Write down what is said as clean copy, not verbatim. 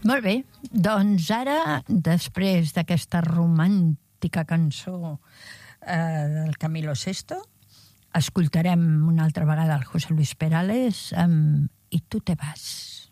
Molt bé, doncs ara, després d'aquesta romàntica cançó del Camilo Sesto, escoltarem una altra vegada el José Luis Perales amb I tu te vas.